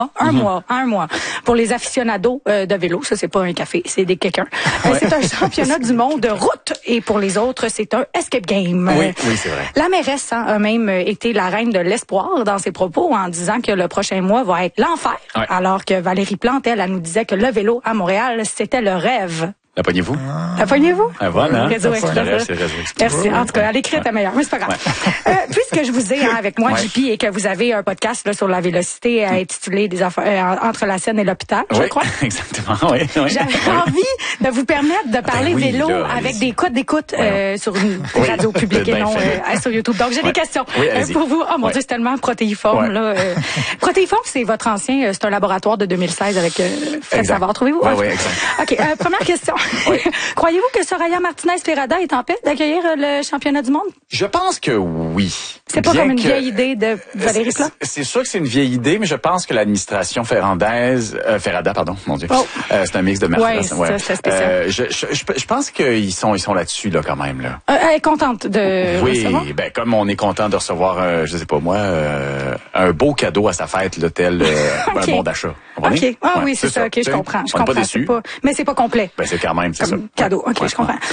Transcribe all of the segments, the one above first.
Un mois. Pour les aficionados de vélo, ça c'est pas un café, c'est des quelqu'un. C'est un championnat du monde de route et pour les autres, c'est un escape game. Oui, c'est vrai. La mairesse a même été la reine de l'espoir dans ses propos en disant que le prochain mois va être l'enfer. Ouais. Alors que Valérie Plante, elle nous disait que le vélo à Montréal, c'était le rêve. La pognez-vous? La pognez-vous? Ah, voilà. Réseau Express. Merci. En tout cas, à l'écrit, t'es meilleur, mais c'est pas grave. Puisque je vous ai avec moi, JP, et que vous avez un podcast là, sur la vélocité intitulé des affaires entre la Seine et l'hôpital, je crois. Exactement. Oui. J'avais envie de vous permettre de parler vélo là, avec des codes d'écoute sur une radio publique et non sur YouTube. Donc, j'ai des questions pour vous. Oh mon Dieu, c'est tellement protéiforme. Là. Protéiforme, c'est votre ancien, c'est un laboratoire de 2016 avec Fred Savard. Trouvez-vous? Oui, exact. OK, première question. Croyez-vous que Soraya Martinez-Ferrada est en paix d'accueillir le championnat du monde? Je pense que oui. C'est pas comme une vieille idée de Valérie Plante? C'est sûr que c'est une vieille idée, mais je pense que l'administration Ferrada, mon Dieu. C'est un mix de Mercedes. Oui, c'est spécial. Je pense qu'ils sont là-dessus, là, quand même, là. Elle est contente de recevoir? Oui, comme on est content de recevoir, je sais pas moi, un beau cadeau à sa fête, là, tel un bon d'achat. OK. Oui, c'est ça. OK, je comprends. On n'est pas déçus. Mais c'est pas complet. C'est quand même, c'est ça. Cadeau. OK, je comprends.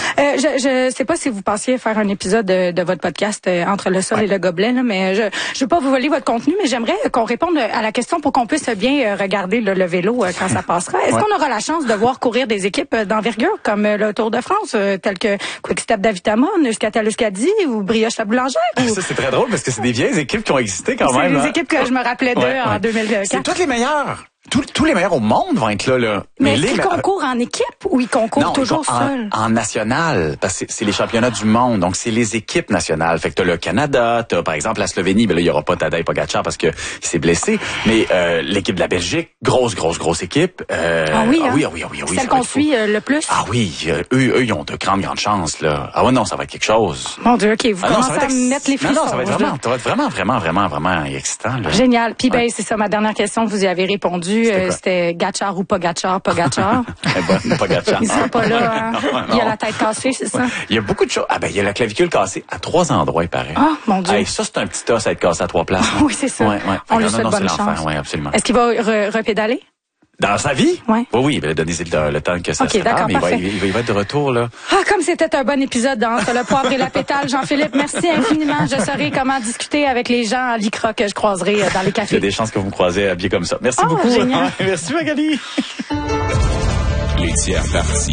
Je sais pas si vous pensiez faire un épisode de votre podcast Entre le sol et le gobelet, là, mais je veux pas vous voler votre contenu, mais j'aimerais qu'on réponde à la question pour qu'on puisse bien regarder le vélo quand ça passera. Est-ce qu'on aura la chance de voir courir des équipes d'envergure comme le Tour de France, telles que Quick-Step d'Avitamin, Euskaltel-Euskadi ou Brioche la Boulangère? Ça, c'est très drôle parce que c'est des vieilles équipes qui ont existé quand même. C'est des équipes que je me rappelais d'eux en 2004. C'est toutes les meilleures. Tous les meilleurs au monde vont être là. Mais est-ce qu'ils concourent en équipe ou ils concourent toujours seuls? En national, parce que c'est les championnats du monde, donc c'est les équipes nationales. Fait que t'as le Canada, t'as par exemple la Slovénie, ben là il y aura pas Tadej Pogačar parce que il s'est blessé, mais l'équipe de la Belgique, grosse équipe. Oui. Celle qu'on suit le plus. Ah oui, eux ils ont de grandes chances là. Ah ouais non, ça va être quelque chose. Mon Dieu, OK, vous commencez à mettre les frissons. Non, ça va être vraiment excitant là. Génial. Puis c'est ça ma dernière question, vous y avez répondu. C'était Gatchar ou Pogačar. Pogačar. Ils sont pas là, hein? Non. Il y a la tête cassée, c'est ça? Il y a beaucoup de choses. Il y a la clavicule cassée à 3 endroits, il paraît. Ah, mon Dieu. Ça, c'est un petit os à être cassé à 3 places. Oui, c'est ça. On lui souhaite bonne chance. Oui, absolument. Est-ce qu'il va repédaler? Dans sa vie? Oui. Oui, donnez-y le temps que ça se d'accord, mais il va être de retour, là. Comme c'était un bon épisode entre le poivre et la pétale, Jean-Philippe, merci infiniment. Je saurai comment discuter avec les gens à l'ICRA que je croiserai dans les cafés. Il y a des chances que vous me croisez habillé comme ça. Merci beaucoup. Génial. Merci, Magali. Les tiers partis.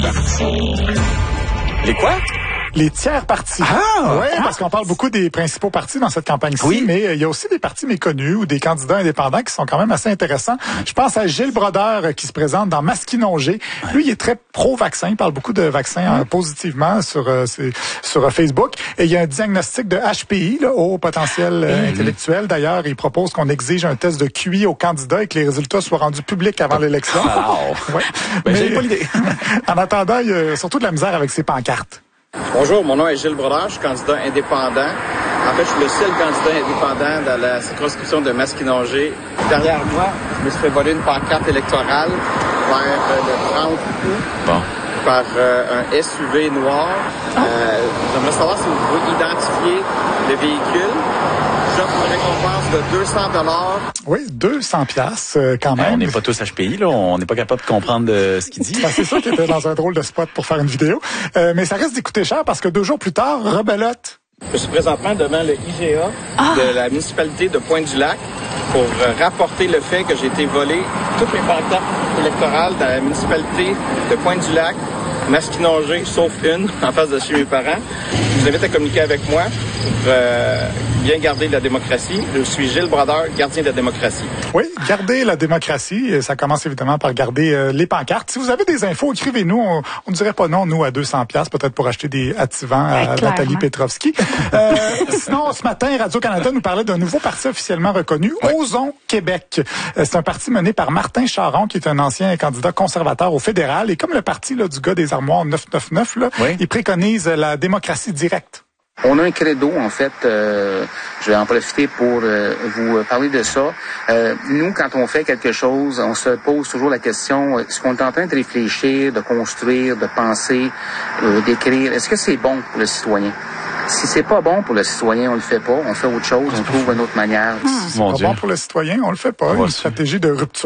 Les quoi? Les tiers partis. Parce qu'on parle beaucoup des principaux partis dans cette campagne-ci, mais il y a aussi des partis méconnus ou des candidats indépendants qui sont quand même assez intéressants. Je pense à Gilles Brodeur qui se présente dans Masquinongé. Lui, il est très pro-vaccin, il parle beaucoup de vaccins positivement sur Facebook. Et il y a un diagnostic de HPI, là, haut potentiel intellectuel. D'ailleurs, il propose qu'on exige un test de QI aux candidats et que les résultats soient rendus publics avant l'élection. J'ai pas l'idée. En attendant, il y a surtout de la misère avec ses pancartes. Bonjour, mon nom est Gilles Brodeur, je suis candidat indépendant. En fait, je suis le seul candidat indépendant dans la circonscription de Masquinongé. Derrière moi, je me suis fait voler une pancarte électorale vers le 30 août par un SUV noir. J'aimerais savoir si vous pouvez identifier le véhicule. J'offre une récompense de 200 $. Oui, 200 $ quand même. On n'est pas tous HPI, là. On n'est pas capable de comprendre ce qu'il dit. C'est sûr qu'il était dans un drôle de spot pour faire une vidéo. Mais ça risque d'écouter cher parce que 2 jours plus tard, rebelote. Je suis présentement devant le IGA de la municipalité de Pointe-du-Lac pour rapporter le fait que j'ai été volé toutes mes pancartes électorales dans la municipalité de Pointe-du-Lac, Masquinongé, sauf une, en face de chez mes parents. Je vous invite à communiquer avec moi pour bien garder la démocratie. Je suis Gilles Brodeur, gardien de la démocratie. Oui, garder la démocratie. Ça commence évidemment par garder les pancartes. Si vous avez des infos, écrivez-nous. On ne dirait pas non, nous, à 200 $, peut-être pour acheter des activants à Nathalie Petrovski. Sinon, ce matin, Radio-Canada nous parlait d'un nouveau parti officiellement reconnu, Osons Québec. C'est un parti mené par Martin Charon, qui est un ancien candidat conservateur au fédéral. Et comme le parti du gars des armoires 999, il préconise la démocratie directe. On a un credo, en fait, je vais en profiter pour vous parler de ça. Nous, quand on fait quelque chose, on se pose toujours la question, est-ce qu'on est en train de réfléchir, de construire, de penser, d'écrire, est-ce que c'est bon pour le citoyen? Si c'est pas bon pour le citoyen, on le fait pas, on fait autre chose, on trouve une autre manière. Si c'est pas bon pour le citoyen, on le fait pas. Une stratégie de rupture.